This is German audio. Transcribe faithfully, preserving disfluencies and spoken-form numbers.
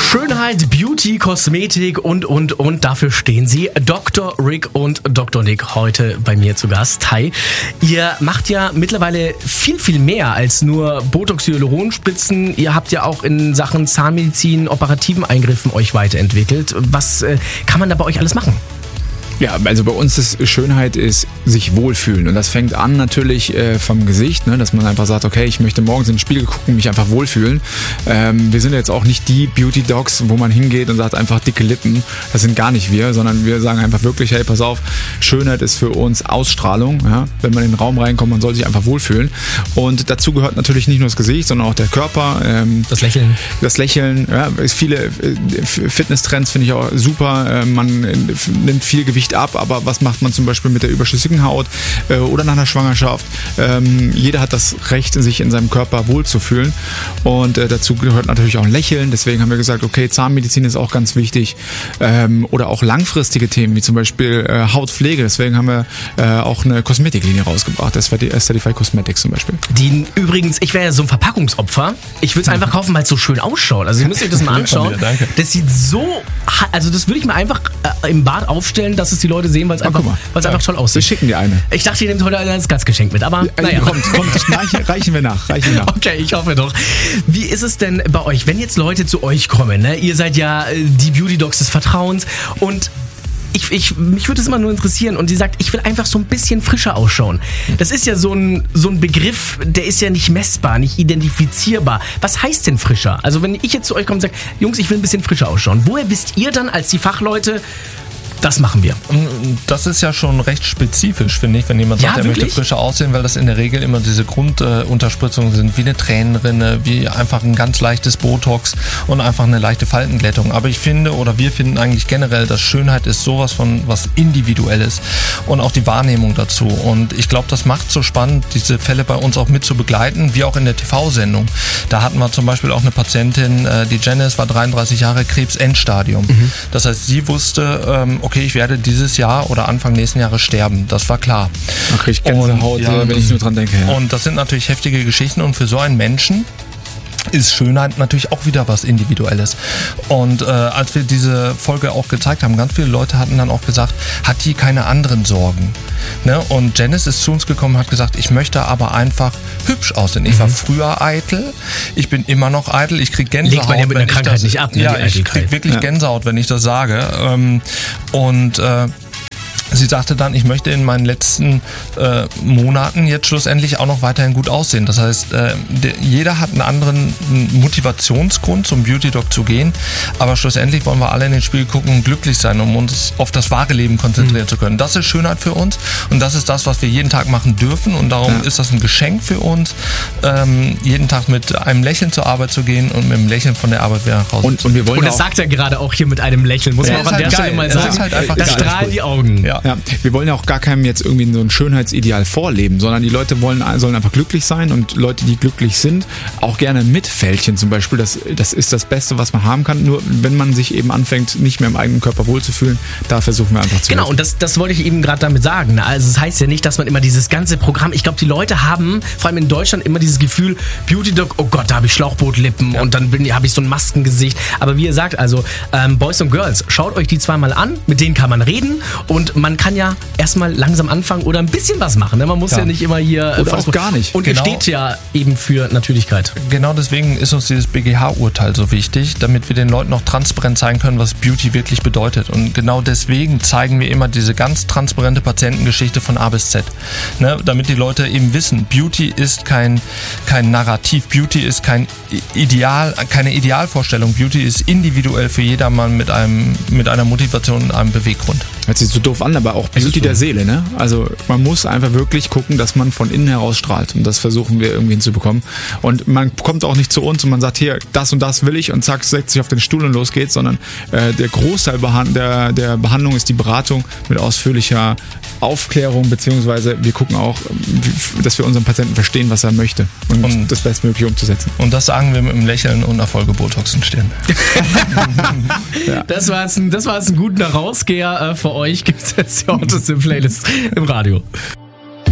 Schönheit, Beauty, Kosmetik und, und, und. Dafür stehen sie. Doktor Rick und Doktor Nick heute bei mir zu Gast. Hi. Ihr macht ja mittlerweile viel, viel mehr als nur Botox, Hyaluronspritzen. Ihr habt ja auch in Sachen Zahnmedizin, operativen Eingriffen euch weiterentwickelt. Was äh, kann man da bei euch alles machen? Ja, also bei uns ist Schönheit ist sich wohlfühlen und das fängt an natürlich äh, vom Gesicht, ne, dass man einfach sagt, okay, ich möchte morgens in den Spiegel gucken, mich einfach wohlfühlen. Ähm, wir sind jetzt auch nicht die Beauty Docs, wo man hingeht und sagt einfach dicke Lippen. Das sind gar nicht wir, sondern wir sagen einfach wirklich, hey, pass auf, Schönheit ist für uns Ausstrahlung. Ja? Wenn man in den Raum reinkommt, man soll sich einfach wohlfühlen. Und dazu gehört natürlich nicht nur das Gesicht, sondern auch der Körper. Ähm, das Lächeln. Das Lächeln. Ja, ist viele äh, Fitnesstrends finde ich auch super. Äh, man äh, nimmt viel Gewicht ab, aber was macht man zum Beispiel mit der überschüssigen Haut äh, oder nach einer Schwangerschaft? Ähm, jeder hat das Recht, sich in seinem Körper wohlzufühlen und äh, dazu gehört natürlich auch ein Lächeln. Deswegen haben wir gesagt, okay, Zahnmedizin ist auch ganz wichtig ähm, oder auch langfristige Themen wie zum Beispiel äh, Hautpflege. Deswegen haben wir äh, auch eine Kosmetiklinie rausgebracht. Das war die Aesthetify Cosmetics zum Beispiel. Die übrigens, ich wäre ja so ein Verpackungsopfer. Ich würde es einfach kaufen, weil es so schön ausschaut. Also ihr müsst euch das mal anschauen. Ja, danke. Das sieht so, also das würde ich mir einfach äh, im Bad aufstellen, dass es die Leute sehen, weil es einfach, weil's ja. einfach toll aussieht. Wir schicken dir eine. Ich dachte, ihr nehmt heute ein Gastgeschenk mit, aber ja, naja. Kommt, kommt, reichen wir nach, reichen wir nach. Okay, ich hoffe doch. Wie ist es denn bei euch, wenn jetzt Leute zu euch kommen, ne? Ihr seid ja die Beauty Docs des Vertrauens und Ich, ich, mich würde es immer nur interessieren und sie sagt, ich will einfach so ein bisschen frischer ausschauen. Das ist ja so ein, so ein Begriff, der ist ja nicht messbar, nicht identifizierbar. Was heißt denn frischer? Also wenn ich jetzt zu euch komme und sage, Jungs, ich will ein bisschen frischer ausschauen. Woher wisst ihr dann als die Fachleute, das machen wir? Das ist ja schon recht spezifisch, finde ich, wenn jemand sagt, ja, er möchte frischer aussehen, weil das in der Regel immer diese Grundunterspritzungen äh, sind, wie eine Tränenrinne, wie einfach ein ganz leichtes Botox und einfach eine leichte Faltenglättung. Aber ich finde, oder wir finden eigentlich generell, dass Schönheit ist sowas von was Individuelles und auch die Wahrnehmung dazu. Und ich glaube, das macht so spannend, diese Fälle bei uns auch mit zu begleiten, wie auch in der T V-Sendung. Da hatten wir zum Beispiel auch eine Patientin, äh, die Janice war dreiunddreißig Jahre, Krebs-Endstadium. Mhm. Das heißt, sie wusste, ähm, okay, ich werde dieses Jahr oder Anfang nächsten Jahres sterben. Das war klar. Da kriege ich Gänsehaut, ja, wenn ich nur dran denke. Ja. Und das sind natürlich heftige Geschichten und für so einen Menschen ist Schönheit natürlich auch wieder was Individuelles. Und äh, als wir diese Folge auch gezeigt haben, ganz viele Leute hatten dann auch gesagt, hat die keine anderen Sorgen? Ne? Und Janice ist zu uns gekommen und hat gesagt, ich möchte aber einfach hübsch aussehen. Ich war früher eitel, ich bin immer noch eitel, ich kriege Gänsehaut. Legt man ja mit einer Krankheit das, nicht ab. Ne, ja, ich kriege wirklich ja. Gänsehaut, wenn ich das sage. Ähm, und äh, sie sagte dann, ich möchte in meinen letzten äh, Monaten jetzt schlussendlich auch noch weiterhin gut aussehen. Das heißt, äh, de, jeder hat einen anderen Motivationsgrund, zum Beauty Doc zu gehen, aber schlussendlich wollen wir alle in den Spiegel gucken und glücklich sein, um uns auf das wahre Leben konzentrieren mhm. zu können. Das ist Schönheit für uns und das ist das, was wir jeden Tag machen dürfen und darum ja. ist das ein Geschenk für uns, ähm, jeden Tag mit einem Lächeln zur Arbeit zu gehen und mit einem Lächeln von der Arbeit wieder nach Hause und, zu und wir wollen Und das sagt er gerade auch hier mit einem Lächeln, muss ja, man auch an der Stelle mal sagen. Ist halt einfach da strahlen die Augen. Ja. Ja, wir wollen ja auch gar keinem jetzt irgendwie so ein Schönheitsideal vorleben, sondern die Leute wollen, sollen einfach glücklich sein und Leute, die glücklich sind, auch gerne mit Fältchen zum Beispiel. Das, das ist das Beste, was man haben kann. Nur wenn man sich eben anfängt, nicht mehr im eigenen Körper wohlzufühlen, da versuchen wir einfach zu Genau, helfen. und das, das wollte ich eben gerade damit sagen. Also es das heißt ja nicht, dass man immer dieses ganze Programm, ich glaube, die Leute haben, vor allem in Deutschland, immer dieses Gefühl, Beauty Doc, oh Gott, da habe ich Schlauchbootlippen ja. und dann habe ich so ein Maskengesicht. Aber wie ihr sagt, also ähm, Boys und Girls, schaut euch die zweimal an, mit denen kann man reden und man kann ja erstmal langsam anfangen oder ein bisschen was machen. Ne? Man muss ja. ja nicht immer hier... Oder auch gar nicht. Und genau. ihr steht ja eben für Natürlichkeit. Genau deswegen ist uns dieses B G H-Urteil so wichtig, damit wir den Leuten noch transparent zeigen können, was Beauty wirklich bedeutet. Und genau deswegen zeigen wir immer diese ganz transparente Patientengeschichte von A bis Z. Ne? Damit die Leute eben wissen, Beauty ist kein, kein Narrativ, Beauty ist kein Ideal, keine Idealvorstellung. Beauty ist individuell für jedermann mit, einem, mit einer Motivation und einem Beweggrund. Hört sich so doof an, aber auch Beauty der Seele, ne? Also man muss einfach wirklich gucken, dass man von innen heraus strahlt und das versuchen wir irgendwie hinzubekommen. Und man kommt auch nicht zu uns und man sagt, hier, das und das will ich und zack, setzt sich auf den Stuhl und los geht's, sondern äh, der Großteil der, der Behandlung ist die Beratung mit ausführlicher Aufklärung, beziehungsweise wir gucken auch, dass wir unseren Patienten verstehen, was er möchte und, und das Bestmögliche umzusetzen. Und das sagen wir mit einem Lächeln und Erfolge-Botox in Stirn. ja. Das war jetzt ein, das war jetzt ein guter Rausgeher äh, für euch. Gibt es jetzt die Autos im Playlist im Radio.